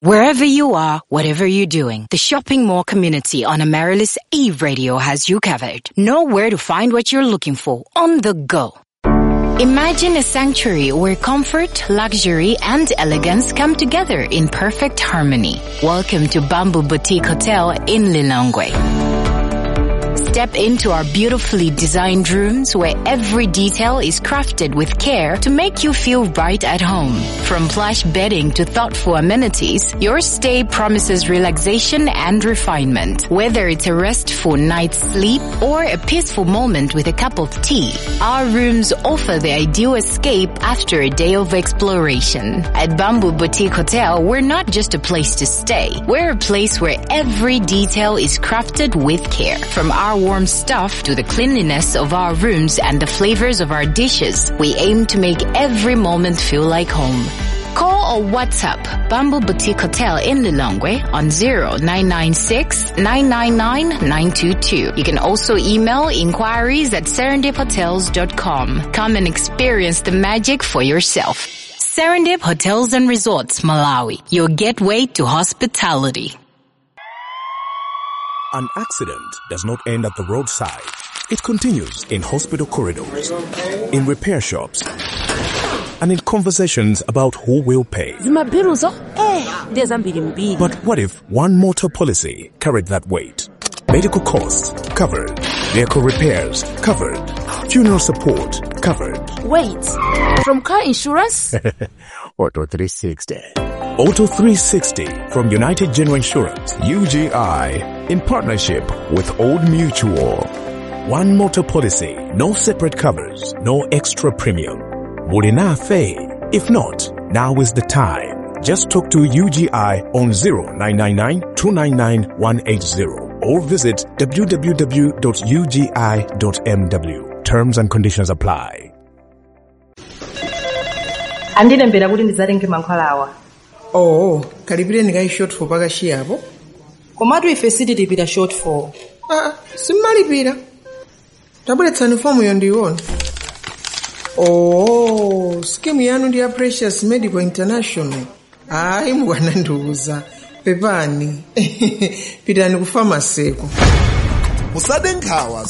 Wherever you are, whatever you're doing, the shopping mall community on Amaryllis Eve Radio has you covered. Know where to find what you're looking for on the go. Imagine a sanctuary where comfort, luxury, and elegance come together in perfect harmony. Welcome to Bamboo Boutique Hotel in Lilongwe. Step into our beautifully designed rooms where every detail is crafted with care to make you feel right at home. From plush bedding to thoughtful amenities, your stay promises relaxation and refinement. Whether it's a restful night's sleep or a peaceful moment with a cup of tea, our rooms offer the ideal escape after a day of exploration. At Bamboo Boutique Hotel, we're not just a place to stay. We're a place where every detail is crafted with care. From our warm stuff to the cleanliness of our rooms and the flavors of our dishes, we aim to make every moment feel like home. Call or WhatsApp Bamboo Boutique Hotel in Lilongwe on 0996-999-922. You can also email inquiries at serendiphotels.com. Come and experience the magic for yourself. Serendip Hotels and Resorts, Malawi, your gateway to hospitality. An accident does not end at the roadside. It continues in hospital corridors, in repair shops, and in conversations about who will pay. But what if one motor policy carried that weight? Medical costs covered. Vehicle repairs covered. Funeral support covered. Wait, from car insurance? Auto 360. Auto 360 from United General Insurance. UGI in partnership with Old Mutual. One motor policy, no separate covers, no extra premium. Murinafe. If not, now is the time. Just talk to UGI on 0999-299-180 or visit www.ugi.mw. Terms and conditions apply. Andinembera kuti ndizatenge mankhwalawa. Oh, kalipire ndikai shortfall pakashi apo. Komatu ife sitilipira shortfall. Simmalipira. Tabuletsani fomu yo ndiona. Oh, scheme yanu ndi ya Precious Medical International. Hayi mukwanandiuza. Pepani. Pitani ku pharmacy ko. Musadenkhawa